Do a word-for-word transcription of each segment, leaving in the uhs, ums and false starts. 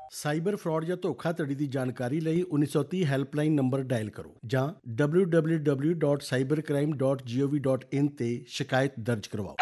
Cyber fraud ਜਾਂ ਧੋਖਾਧੜੀ ਦੀ ਜਾਣਕਾਰੀ ਲਈ ਉੱਨੀ ਸੌ ਤੀਹ ਹੈਲਪਲਾਈਨ ਨੰਬਰ ਡਾਇਲ ਕਰੋ ਜਾਂ W W W dot cyber crime dot gov dot in ਤੇ ਸ਼ਿਕਾਇਤ ਦਰਜ ਕਰਵਾਓ।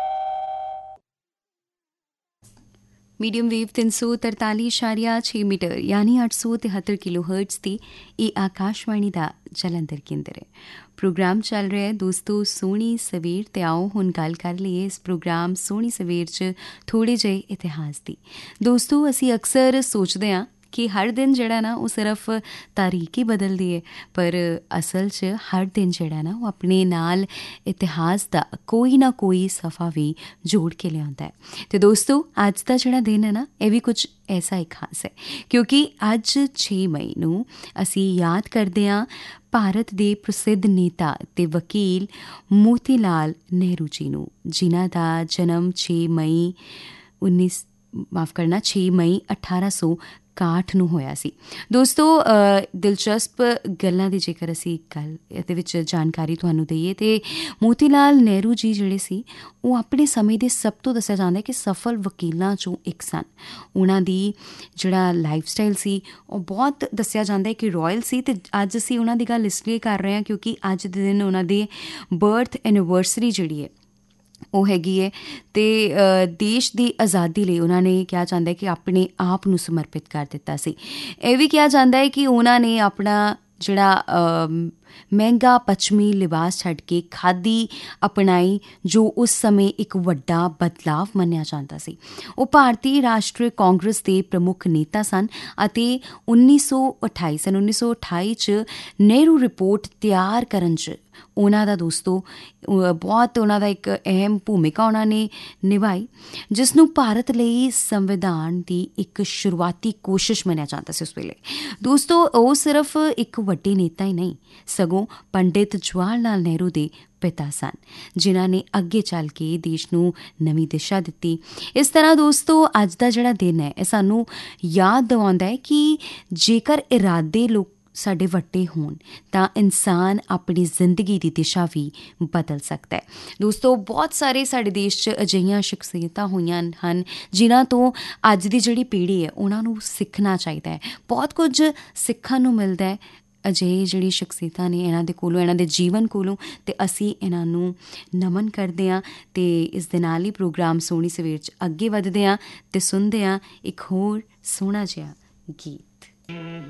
ਮੀਡੀਅਮ ਵੇਵ ਤਿੰਨ ਸੌ ਤਰਤਾਲੀ ਇਸ਼ਾਰੀਆ ਛੇ ਮੀਟਰ ਯਾਨੀ ਅੱਠ ਸੌ ਤਿਹੱਤਰ ਕਿਲੋ ਹਰਟਜ਼ ਦੀ ਇਹ ਆਕਾਸ਼ਵਾਣੀ ਦਾ ਜਲੰਧਰ ਕੇਂਦਰ ਹੈ। ਪ੍ਰੋਗਰਾਮ ਚੱਲ ਰਿਹਾ ਹੈ ਦੋਸਤੋ ਸੋਹਣੀ ਸਵੇਰ, ਤੇ ਆਓ ਹੁਣ ਗੱਲ ਕਰ ਲਈਏ ਇਸ ਪ੍ਰੋਗਰਾਮ ਸੋਹਣੀ ਸਵੇਰ 'ਚ ਥੋੜ੍ਹੇ ਜਿਹੇ ਇਤਿਹਾਸ ਦੀ। ਦੋਸਤੋ ਅਸੀਂ ਅਕਸਰ ਸੋਚਦੇ ਹਾਂ ਕਿ ਹਰ ਦਿਨ ਜਿਹੜਾ ਨਾ ਉਹ ਸਿਰਫ ਤਾਰੀਖ ਹੀ ਬਦਲਦੀ ਹੈ, ਪਰ ਅਸਲ 'ਚ ਹਰ ਦਿਨ ਜਿਹੜਾ ਨਾ ਉਹ ਆਪਣੇ ਨਾਲ ਇਤਿਹਾਸ ਦਾ ਕੋਈ ਨਾ ਕੋਈ ਸਫ਼ਾ ਵੀ ਜੋੜ ਕੇ ਲਿਆਉਂਦਾ ਹੈ। ਅਤੇ ਦੋਸਤੋ ਅੱਜ ਦਾ ਜਿਹੜਾ ਦਿਨ ਹੈ ਨਾ ਇਹ ਵੀ ਕੁਝ ਐਸਾ ਹੀ ਖਾਸ ਹੈ, ਕਿਉਂਕਿ ਅੱਜ ਛੇ ਮਈ ਨੂੰ ਅਸੀਂ ਯਾਦ ਕਰਦੇ ਹਾਂ ਭਾਰਤ ਦੇ ਪ੍ਰਸਿੱਧ ਨੇਤਾ ਅਤੇ ਵਕੀਲ ਮੋਤੀ ਲਾਲ ਨਹਿਰੂ ਜੀ ਨੂੰ, ਜਿਨ੍ਹਾਂ ਦਾ ਜਨਮ ਛੇ ਮਈ ਉੱਨੀ ਮਾਫ ਕਰਨਾ ਛੇ ਮਈ ਅਠਾਰਾਂ ਸੌ ਇਕਾਹਠ ਨੂੰ ਹੋਇਆ ਸੀ। ਦੋਸਤੋ ਦਿਲਚਸਪ ਗੱਲਾਂ ਦੀ ਜੇਕਰ ਅਸੀਂ ਗੱਲ ਇਹਦੇ ਵਿੱਚ ਜਾਣਕਾਰੀ ਤੁਹਾਨੂੰ ਦਈਏ ਤੇ ਮੋਤੀ ਲਾਲ ਨਹਿਰੂ ਜੀ ਜਿਹੜੇ ਸੀ ਉਹ ਆਪਣੇ ਸਮੇਂ ਦੇ ਸਭ ਤੋਂ ਦੱਸਿਆ ਜਾਂਦਾ ਕਿ ਸਫਲ ਵਕੀਲਾਂ 'ਚੋਂ ਇੱਕ ਸਨ। ਉਹਨਾਂ ਦੀ ਜਿਹੜਾ ਲਾਈਫ ਸਟਾਈਲ ਸੀ ਉਹ ਬਹੁਤ ਦੱਸਿਆ ਜਾਂਦਾ ਹੈ ਕਿ ਰਾਇਲ ਸੀ, ਅਤੇ ਅੱਜ ਅਸੀਂ ਉਹਨਾਂ ਦੀ ਗੱਲ ਇਸ ਲਈ ਕਰ ਰਹੇ ਹਾਂ ਕਿਉਂਕਿ ਅੱਜ ਦੇ ਦਿਨ ਉਹਨਾਂ ਦੇ ਬਰਥ ਐਨੀਵਰਸਰੀ ਜਿਹੜੀ ਹੈ ਉਹ ਹੈਗੀ ਹੈ, ਅਤੇ ਦੇਸ਼ ਦੀ ਆਜ਼ਾਦੀ ਲਈ ਉਹਨਾਂ ਨੇ ਕਿਹਾ ਜਾਂਦਾ ਹੈ ਕਿ ਆਪਣੇ ਆਪ ਨੂੰ ਸਮਰਪਿਤ ਕਰ ਦਿੱਤਾ ਸੀ। ਇਹ ਵੀ ਕਿਹਾ ਜਾਂਦਾ ਹੈ ਕਿ ਉਹਨਾਂ ਨੇ ਆਪਣਾ ਜਿਹੜਾ ਮਹਿੰਗਾ ਪੱਛਮੀ ਲਿਬਾਸ ਛੱਡ ਕੇ ਖਾਦੀ ਅਪਣਾਈ, ਜੋ ਉਸ ਸਮੇਂ ਇੱਕ ਵੱਡਾ ਬਦਲਾਵ ਮੰਨਿਆ ਜਾਂਦਾ ਸੀ। ਉਹ ਭਾਰਤੀ ਰਾਸ਼ਟਰੀ ਕਾਂਗਰਸ ਦੇ ਪ੍ਰਮੁੱਖ ਨੇਤਾ ਸਨ ਅਤੇ ਉੱਨੀ ਸੌ ਅਠਾਈ ਸਨ ਉੱਨੀ ਸੌ ਅਠਾਈ 'ਚ ਨਹਿਰੂ ਰਿਪੋਰਟ ਤਿਆਰ ਕਰਨ 'ਚ ਉਹਨਾਂ ਦਾ ਦੋਸਤੋ ਬਹੁਤ ਉਹਨਾਂ ਦਾ ਇੱਕ ਅਹਿਮ ਭੂਮਿਕਾ ਉਹਨਾਂ ਨੇ ਨਿਭਾਈ, ਜਿਸ ਨੂੰ ਭਾਰਤ ਲਈ ਸੰਵਿਧਾਨ ਦੀ ਇੱਕ ਸ਼ੁਰੂਆਤੀ ਕੋਸ਼ਿਸ਼ ਮੰਨਿਆ ਜਾਂਦਾ ਸੀ ਉਸ ਵੇਲੇ। ਦੋਸਤੋ ਉਹ ਸਿਰਫ ਇੱਕ ਵੱਡੇ ਨੇਤਾ ਹੀ ਨਹੀਂ ਸਗੋਂ ਪੰਡਿਤ ਜਵਾਹਰ ਲਾਲ ਨਹਿਰੂ ਦੇ ਪਿਤਾ ਸਨ, ਜਿਨ੍ਹਾਂ ਨੇ ਅੱਗੇ ਚੱਲ ਕੇ ਦੇਸ਼ ਨੂੰ ਨਵੀਂ ਦਿਸ਼ਾ ਦਿੱਤੀ। ਇਸ ਤਰ੍ਹਾਂ ਦੋਸਤੋ ਅੱਜ ਦਾ ਜਿਹੜਾ ਦਿਨ ਹੈ ਇਹ ਸਾਨੂੰ ਯਾਦ ਦਿਵਾਉਂਦਾ ਹੈ ਕਿ ਜੇਕਰ ਇਰਾਦੇ ਲੋਕ ਸਾਡੇ ਵੱਡੇ ਹੋਣ ਤਾਂ ਇਨਸਾਨ ਆਪਣੀ ਜ਼ਿੰਦਗੀ ਦੀ ਦਿਸ਼ਾ ਵੀ ਬਦਲ ਸਕਦਾ ਹੈ। ਦੋਸਤੋ ਬਹੁਤ ਸਾਰੇ ਸਾਡੇ ਦੇਸ਼ 'ਚ ਅਜਿਹੀਆਂ ਸ਼ਖਸੀਅਤਾਂ ਹੋਈਆਂ ਹਨ ਜਿਨ੍ਹਾਂ ਤੋਂ ਅੱਜ ਦੀ ਜਿਹੜੀ ਪੀੜ੍ਹੀ ਹੈ ਉਹਨਾਂ ਨੂੰ ਸਿੱਖਣਾ ਚਾਹੀਦਾ ਹੈ। ਬਹੁਤ ਕੁਝ ਸਿੱਖਣ ਨੂੰ ਮਿਲਦਾ ਹੈ ਅਜਿਹੀ ਜਿਹੜੀ ਸ਼ਖਸੀਅਤਾਂ ਨੇ ਇਹਨਾਂ ਦੇ ਕੋਲੋਂ, ਇਹਨਾਂ ਦੇ ਜੀਵਨ ਕੋਲੋਂ, ਅਤੇ ਅਸੀਂ ਇਹਨਾਂ ਨੂੰ ਨਮਨ ਕਰਦੇ ਹਾਂ। ਅਤੇ ਇਸ ਦੇ ਨਾਲ ਹੀ ਪ੍ਰੋਗਰਾਮ ਸੋਹਣੀ ਸਵੇਰ 'ਚ ਅੱਗੇ ਵੱਧਦੇ ਹਾਂ ਅਤੇ ਸੁਣਦੇ ਹਾਂ ਇੱਕ ਹੋਰ ਸੋਹਣਾ ਜਿਹਾ ਗੀਤ।